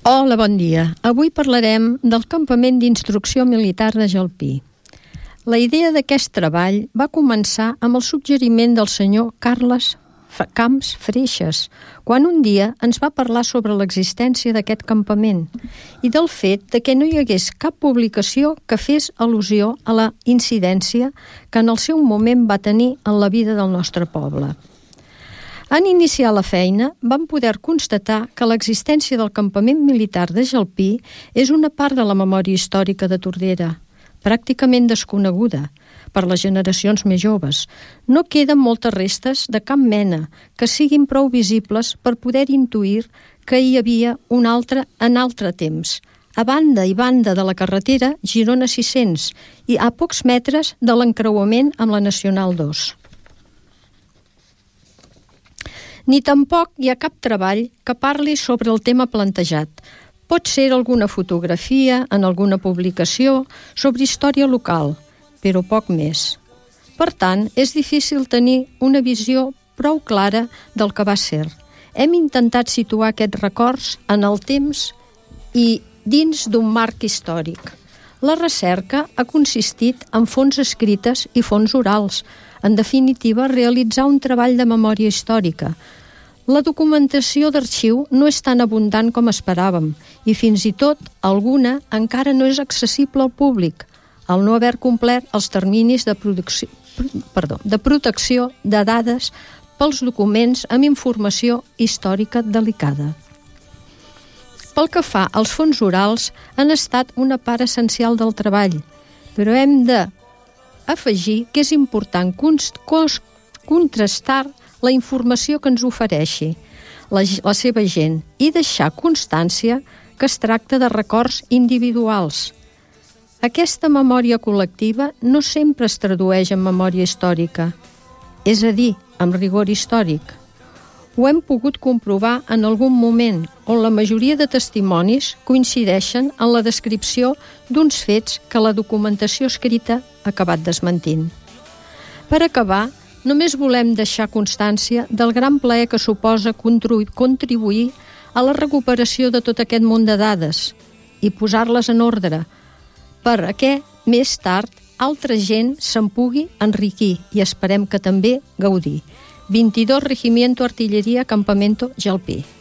Hola, bon dia. Avui parlarem del campament d'instrucció militar de Jalpí. La idea d'aquest treball va començar amb el suggeriment del senyor Carles Camps Freixas, quan un dia ens va parlar sobre l'existència d'aquest campament i del fet de que no hi hagués cap publicació que fes al·lusió a la incidència que en el seu moment va tenir en la vida del nostre poble. En iniciar la feina, vam poder constatar que l'existència del campament militar de Jalpí és una part de la memòria històrica de Tordera, pràcticament desconeguda per les generacions més joves. No queden moltes restes de cap mena que siguin prou visibles per poder intuir que hi havia un altre en altre temps, a banda i banda de la carretera Girona 600 i a pocs metres de l'encreuament amb la Nacional 2. Ni tampoc hi ha cap treball que parli sobre el tema plantejat. Pot ser alguna fotografia en alguna publicació sobre història local, però poc més. Per tant, és difícil tenir una visió prou clara del que va ser. Hem intentat situar aquests records en el temps i dins d'un marc històric. La recerca ha consistit en fonts escrites i fonts orals. En definitiva, realitzar un treball de memòria històrica. La documentació d'arxiu no és tan abundant com esperàvem i fins i tot alguna encara no és accessible al públic, al no haver complert els terminis de protecció de dades pels documents amb informació històrica delicada. Pel que fa als fons orals, han estat una part essencial del treball, però hem d'afegir que és important contrastar la informació que ens ofereixi la seva gent i deixar constància que es tracta de records individuals. Aquesta memòria col·lectiva no sempre es tradueix en memòria històrica, és a dir, amb rigor històric. Ho hem pogut comprovar en algun moment on la majoria de testimonis coincideixen en la descripció d'uns fets que la documentació escrita ha acabat desmentint. Per acabar, només volem deixar constància del gran plaer que suposa contribuir a la recuperació de tot aquest munt de dades i posar-les en ordre perquè més tard altra gent se'n pugui enriquir i esperem que també gaudir. 22 Regimiento Artillería Campamento Jalpí.